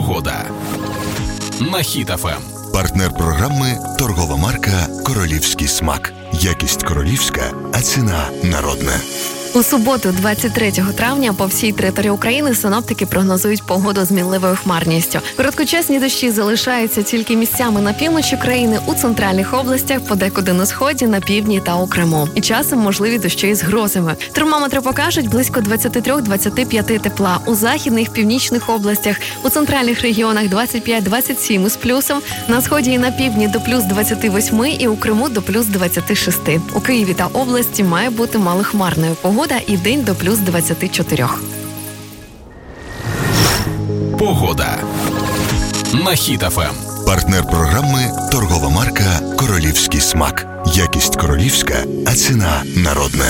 Погода на Хіт ФМ. Партнер програми – торгова марка «Королівський смак». Якість королівська, а ціна народна. У суботу, 23 травня, по всій території України синоптики прогнозують погоду з мінливою хмарністю. Короткочасні дощі залишаються тільки місцями на півночі країни, у центральних областях, подекуди на сході, на півдні та у Криму. І часом можливі дощі з грозами. Термометри покажуть близько 23-25 тепла. У західних, північних областях, у центральних регіонах 25-27 з плюсом, на сході і на півдні до плюс 28 і у Криму до плюс 26. У Києві та області має бути малохмарною погода і вдень до плюс 24. Погода на Хіт ФМ. Партнер програми – торгова марка «Королівський смак». Якість королівська, а ціна народна.